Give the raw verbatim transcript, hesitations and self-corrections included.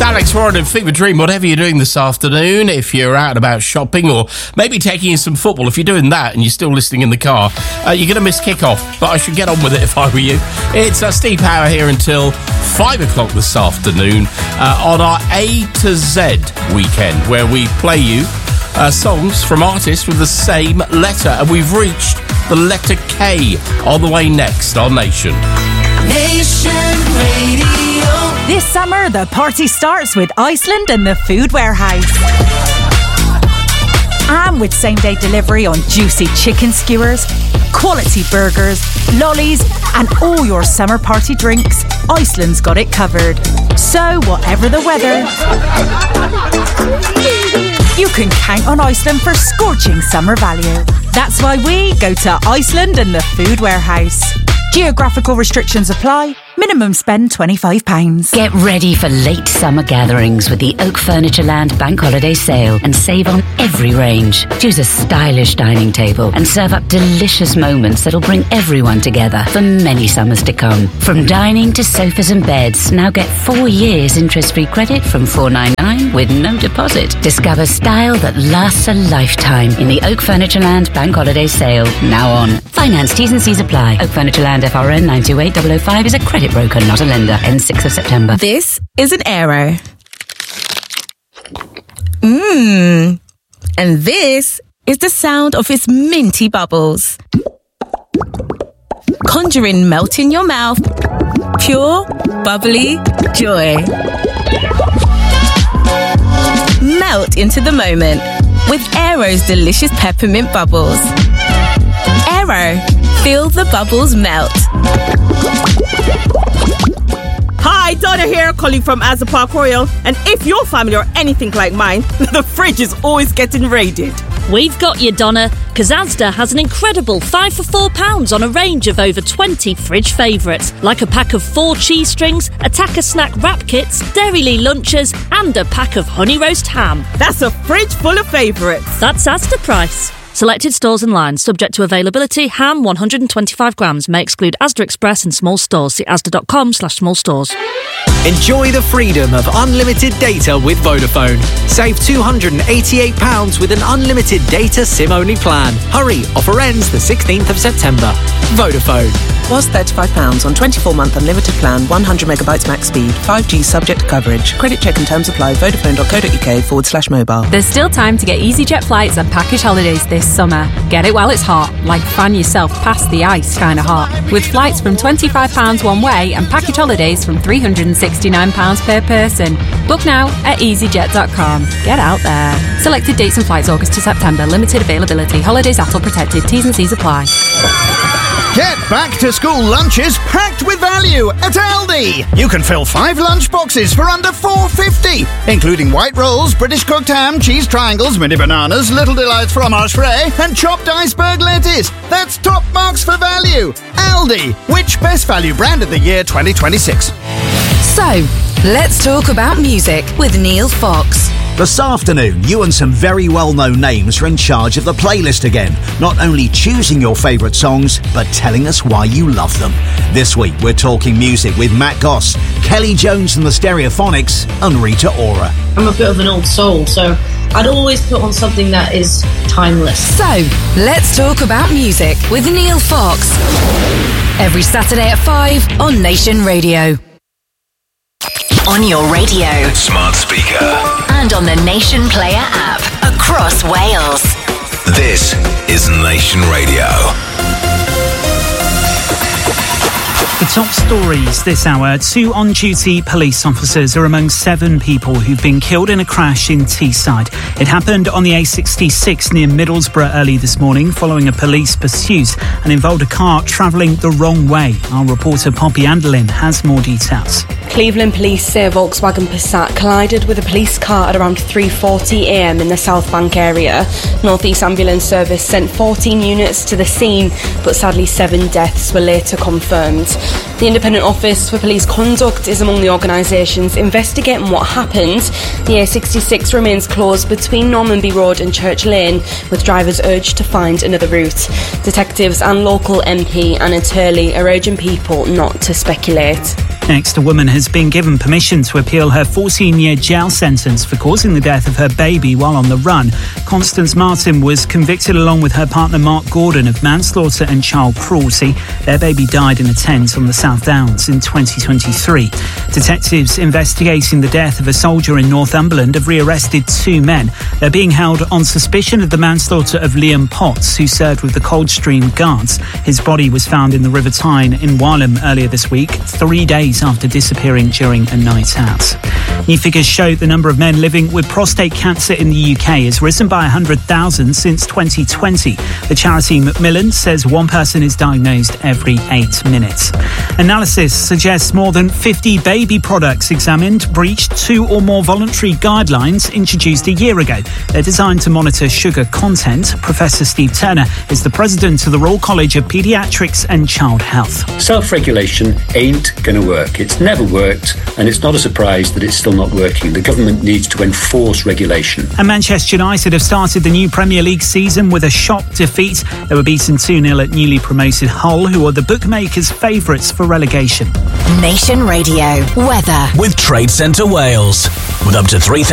Alex Warren and Fever Dream. Whatever you're doing this afternoon, if you're out and about shopping or maybe taking in some football, if you're doing that and you're still listening in the car, uh, you're going to miss kick-off, but I should get on with it if I were you. It's uh, Steve Power here until five o'clock this afternoon uh, on our A to Z weekend, where we play you uh, songs from artists with the same letter, and we've reached the letter K on the way next on Nation. Nation Radio. This summer, the party starts with Iceland and the Food Warehouse. And with same-day delivery on juicy chicken skewers, quality burgers, lollies, and all your summer party drinks, Iceland's got it covered. So, whatever the weather, you can count on Iceland for scorching summer value. That's why we go to Iceland and the Food Warehouse. Geographical restrictions apply. Minimum spend twenty-five pounds. Get ready for late summer gatherings with the Oak Furniture Land Bank Holiday Sale and save on every range. Choose a stylish dining table and serve up delicious moments that'll bring everyone together for many summers to come. From dining to sofas and beds, now get four years interest-free credit from four ninety-nine with no deposit. Discover style that lasts a lifetime in the Oak Furniture Land Bank Holiday Sale, now on. Finance T's and C's apply. Oak Furniture Land F R N nine two eight zero zero five is a credit broker, not a lender. Ends sixth of September. This is an Aero. Mmm. And this is the sound of its minty bubbles. Conjuring melt in your mouth. Pure, bubbly joy. Melt into the moment with Aero's delicious peppermint bubbles. Aero. Feel the bubbles melt. Hi, Donna here, calling from Asda Park Royal. And if your family are anything like mine, the fridge is always getting raided. We've got you, Donna, because Asda has an incredible five for four pounds on a range of over twenty fridge favourites, like a pack of four cheese strings, a Tacker snack wrap kits, Dairylee lunches, and a pack of honey roast ham. That's a fridge full of favourites. That's Asda price. Selected stores and lines, subject to availability. Ham one hundred twenty-five grams, may exclude Asda Express and small stores. See asda.com slash small stores. Enjoy the freedom of unlimited data with Vodafone. Save two hundred eighty-eight pounds with an unlimited data SIM-only plan. Hurry, offer ends the sixteenth of September. Vodafone. Was thirty-five pounds on twenty-four month unlimited plan, one hundred megabytes max speed, five G subject to coverage. Credit check and terms apply. Vodafone.co.uk forward slash mobile. There's still time to get EasyJet flights and package holidays this summer. Get it while it's hot, like fan yourself past the ice kind of hot. With flights from twenty-five pounds one way and package holidays from three hundred sixty-nine pounds per person. Book now at easyjet dot com. Get out there. Selected dates and flights August to September. Limited availability. Holidays A T L protected. T's and C's apply. Get back to school lunches packed with value at Aldi. You can fill five lunch boxes for under four fifty, including white rolls, British cooked ham, cheese triangles, mini bananas, Little Delights fromage frais, and chopped iceberg lettuce. That's top marks for value. Aldi, which best value brand of the year twenty twenty-six? So, let's talk about music with Neil Fox. This afternoon, you and some very well-known names are in charge of the playlist again. Not only choosing your favourite songs, but telling us why you love them. This week, we're talking music with Matt Goss, Kelly Jones and the Stereophonics, and Rita Ora. I'm a bit of an old soul, so I'd always put on something that is timeless. So, let's talk about music with Neil Fox. Every Saturday at five on Nation Radio. On your radio, smart speaker, and on the Nation Player app across Wales. This is Nation Radio. The top stories this hour. Two on-duty police officers are among seven people who've been killed in a crash in Teesside. It happened on the A sixty-six near Middlesbrough early this morning following a police pursuit and involved a car travelling the wrong way. Our reporter Poppy Anderlin has more details. Cleveland police say a Volkswagen Passat collided with a police car at around three forty a m in the South Bank area. North East Ambulance Service sent fourteen units to the scene, but sadly seven deaths were later confirmed. The Independent Office for Police Conduct is among the organisations investigating what happened. The A sixty-six remains closed between Normanby Road and Church Lane, with drivers urged to find another route. Detectives and local M P Anna Turley are urging people not to speculate. Next, a woman has been given permission to appeal her fourteen-year jail sentence for causing the death of her baby while on the run. Constance Martin was convicted along with her partner Mark Gordon of manslaughter and child cruelty. Their baby died in a tent on the South Downs in twenty twenty-three. Detectives investigating the death of a soldier in Northumberland have rearrested two men. They're being held on suspicion of the manslaughter of Liam Potts, who served with the Coldstream Guards. His body was found in the River Tyne in Wylam earlier this week, three days after disappearing during a night out. New figures show the number of men living with prostate cancer in the U K has risen by one hundred thousand since twenty twenty. The charity Macmillan says one person is diagnosed every eight minutes. Analysis suggests more than fifty baby products examined breached two or more voluntary guidelines introduced a year ago. They're designed to monitor sugar content. Professor Steve Turner is the president of the Royal College of Paediatrics and Child Health. Self-regulation ain't going to work. It's never worked, and it's not a surprise that it's still not working. The government needs to enforce regulation. And Manchester United have started the new Premier League season with a shock defeat. They were beaten two nil at newly promoted Hull, who are the bookmakers' favourites for relegation. Nation Radio weather with Trade Centre Wales. With up to three thousand